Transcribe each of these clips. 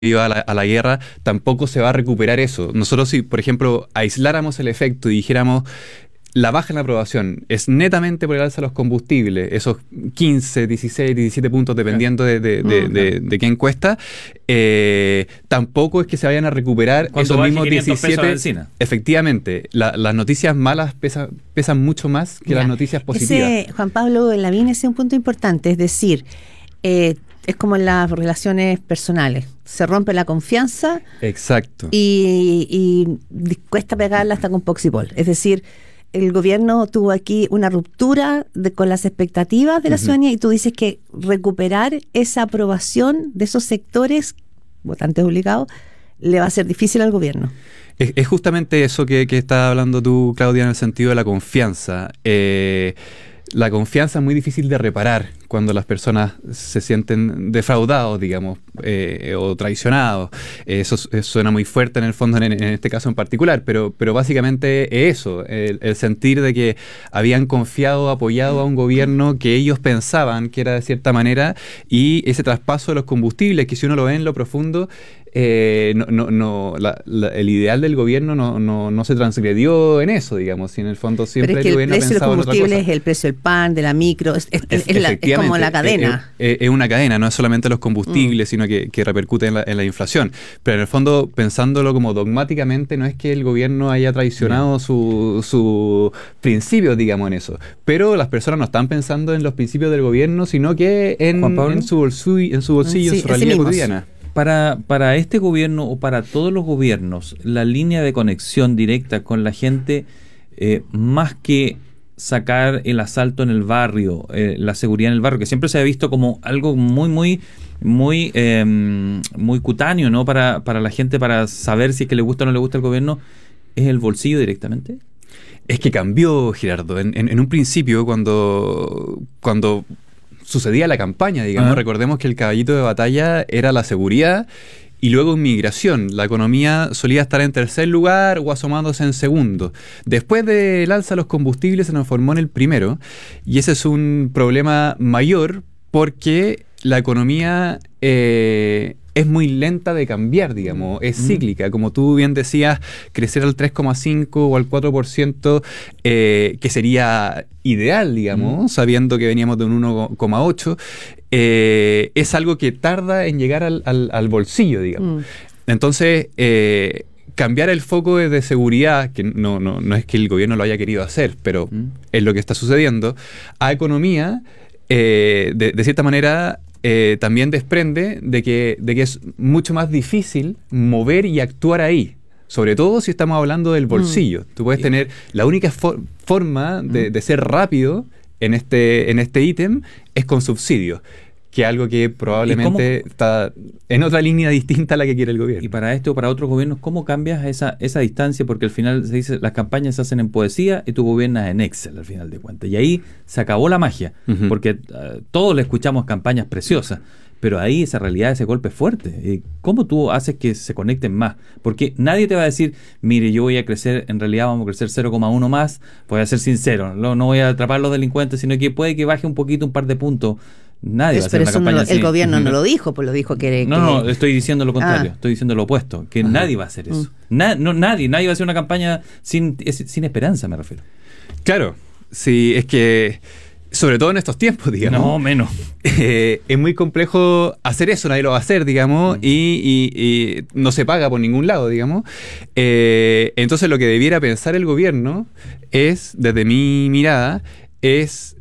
iba a la guerra, tampoco se va a recuperar eso. Nosotros si, por ejemplo, aisláramos el efecto y dijéramos la baja en la aprobación es netamente por el alza de los combustibles, esos 15, 16, 17 puntos dependiendo de qué encuesta, tampoco es que se vayan a recuperar esos mismos 17. Efectivamente, las noticias malas pesan mucho más que las noticias positivas. Juan Pablo Lavín, ese es un punto importante, es decir, es como en las relaciones personales. Se rompe la confianza. Exacto. Y cuesta pegarla hasta con Poxipol. Es decir, el gobierno tuvo aquí una ruptura con las expectativas de la ciudadanía y tú dices que recuperar esa aprobación de esos sectores, votantes obligados, le va a ser difícil al gobierno. Es justamente eso que estás hablando tú, Claudia, en el sentido de la confianza. La confianza es muy difícil de reparar cuando las personas se sienten defraudados, digamos, o traicionados. Eso suena muy fuerte en el fondo, en este caso en particular, pero básicamente es eso, el sentir de que habían confiado, apoyado a un gobierno que ellos pensaban que era de cierta manera, y ese traspaso de los combustibles, que si uno lo ve en lo profundo, el ideal del gobierno no se transgredió en eso, digamos, y en el fondo siempre el gobierno ha pensado en otra cosa. El precio del combustible es el precio del pan, de la micro, es como la cadena. Es una cadena, no es solamente los combustibles, sino que repercute en la inflación. Pero en el fondo, pensándolo como dogmáticamente, no es que el gobierno haya traicionado sus principios, digamos, en eso. Pero las personas no están pensando en los principios del gobierno, sino que en su bolsillo, en su realidad cotidiana. Para este gobierno o para todos los gobiernos, la línea de conexión directa con la gente, más que sacar el asalto en el barrio, la seguridad en el barrio, que siempre se ha visto como algo muy cutáneo, ¿no? Para la gente, para saber si es que le gusta o no le gusta el gobierno, ¿es el bolsillo directamente? Es que cambió, Gerardo. En un principio, cuando sucedía la campaña, digamos, recordemos que el caballito de batalla era la seguridad y luego inmigración. La economía solía estar en tercer lugar o asomándose en segundo. Después del alza de los combustibles se transformó en el primero, y ese es un problema mayor porque la economía es muy lenta de cambiar, digamos, es cíclica. Como tú bien decías, crecer al 3,5 o al 4%, que sería ideal, digamos, sabiendo que veníamos de un 1,8, es algo que tarda en llegar al bolsillo, digamos. Entonces, cambiar el foco de seguridad, que no es que el gobierno lo haya querido hacer, pero es lo que está sucediendo, a economía, de cierta manera, también desprende de que es mucho más difícil mover y actuar ahí. Sobre todo si estamos hablando del bolsillo. Tú puedes tener la única forma de ser rápido en este ítem es con subsidios, que es algo que probablemente está en otra línea distinta a la que quiere el gobierno. Y para este o para otros gobiernos, ¿cómo cambias esa distancia? Porque al final se dice, las campañas se hacen en poesía y tú gobiernas en Excel, al final de cuentas. Y ahí se acabó la magia, porque todos le escuchamos campañas preciosas, pero ahí esa realidad, ese golpe es fuerte. ¿Cómo tú haces que se conecten más? Porque nadie te va a decir, mire, yo voy a crecer, en realidad vamos a crecer 0,1 más, voy a ser sincero, no voy a atrapar a los delincuentes, sino que puede que baje un poquito, un par de puntos. Nadie va a hacer una campaña así. El gobierno no lo dijo, pues lo dijo que... No, estoy diciendo lo contrario, estoy diciendo lo opuesto, que nadie va a hacer eso. Nadie va a hacer una campaña sin esperanza, me refiero. Claro, sí, es que... Sobre todo en estos tiempos, digamos. No, menos. Es muy complejo hacer eso, nadie lo va a hacer, digamos, y no se paga por ningún lado, digamos. Entonces lo que debiera pensar el gobierno es, desde mi mirada, es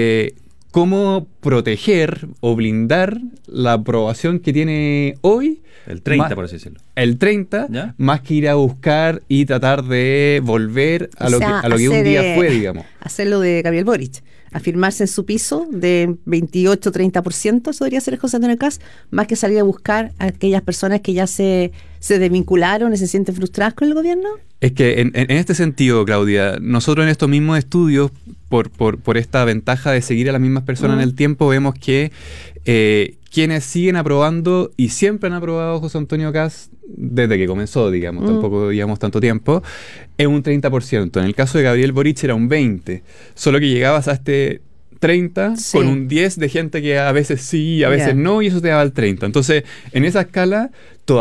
cómo proteger o blindar la aprobación que tiene hoy. El 30, por así decirlo. El 30, ¿ya? Más que ir a buscar y tratar de volver a lo que un día fue, digamos. Hacer lo de Gabriel Boric. Afirmarse en su piso de 28-30%, eso debería ser José Antonio Kast, más que salir a buscar a aquellas personas que ya se desvincularon y se sienten frustradas con el gobierno. Es que en este sentido, Claudia, nosotros en estos mismos estudios, por esta ventaja de seguir a las mismas personas en el tiempo, vemos que quienes siguen aprobando y siempre han aprobado a José Antonio Kast desde que comenzó, digamos, tampoco digamos tanto tiempo, es un 30%. En el caso de Gabriel Boric era un 20%, solo que llegabas a este 30, Sí. con un 10 de gente que a veces sí, a veces Ya. no, y eso te daba el 30. Entonces, en esa escala,